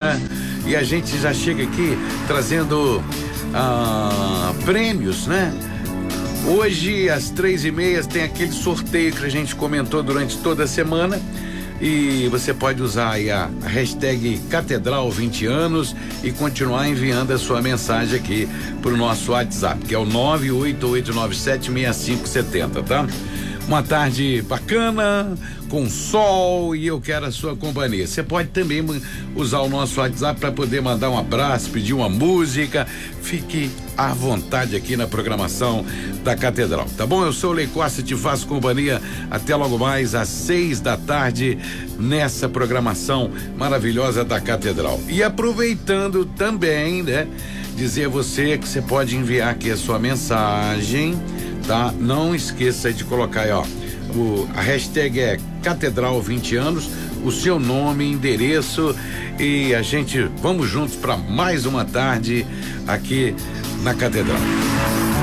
né? E a gente já chega aqui trazendo prêmios, né? Hoje, às 3h30, tem aquele sorteio que a gente comentou durante toda a semana. E você pode usar aí a hashtag Catedral 20 anos e continuar enviando a sua mensagem aqui pro nosso WhatsApp, que é o 988976570, tá? Uma tarde bacana, com sol, e eu quero a sua companhia. Você pode também usar o nosso WhatsApp para poder mandar um abraço, pedir uma música. Fique à vontade aqui na programação da Catedral, tá bom? Eu sou o Lei Costa, te faço companhia até logo mais às 6h nessa programação maravilhosa da Catedral. E aproveitando também, né, dizer a você que você pode enviar aqui a sua mensagem, tá? Não esqueça de colocar aí, ó, a hashtag é Catedral 20 anos, o seu nome, endereço, e a gente vamos juntos para mais uma tarde aqui na Catedral.